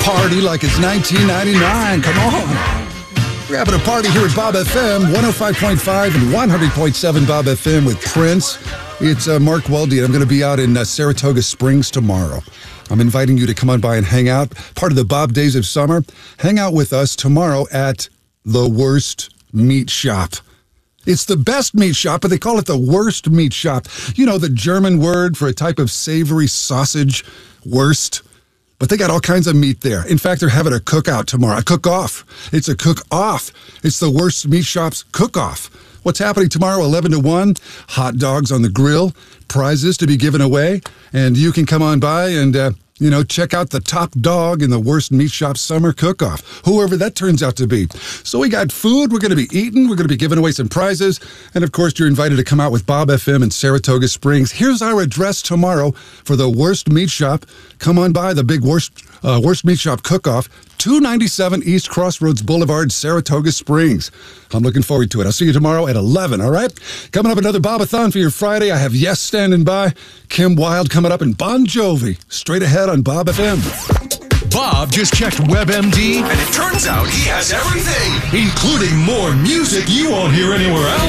party like it's 1999. Come on. We're having a party here at Bob FM, 105.5 and 100.7 Bob FM with Prince. It's Mark Weldy, and I'm going to be out in Saratoga Springs tomorrow. I'm inviting you to come on by and hang out. Part of the Bob Days of Summer. Hang out with us tomorrow at the Worst Meat Shop. It's the best meat shop, but they call it the worst meat shop. You know, the German word for a type of savory sausage, worst. But they got all kinds of meat there. In fact, they're having a cookout tomorrow, a cook-off. It's a cook-off. It's the Worst Meat Shop's cook-off. What's happening tomorrow, 11 to 1? Hot dogs on the grill, prizes to be given away, and you can come on by and, check out the top dog in the Worst Meat Shop Summer Cook-Off, whoever that turns out to be. So we got food we're going to be eating, we're going to be giving away some prizes, and of course, you're invited to come out with Bob FM in Saratoga Springs. Here's our address tomorrow for the Worst Meat Shop. Come on by the big Worst Meat Shop Cook-Off, 297 East Crossroads Boulevard, Saratoga Springs. I'm looking forward to it. I'll see you tomorrow at 11, all right? Coming up, another Bobathon for your Friday. I have Yes standing by, Kim Wilde coming up, and Bon Jovi straight ahead on Bob FM. Bob just checked WebMD, and it turns out he has everything, including more music you won't hear anywhere else.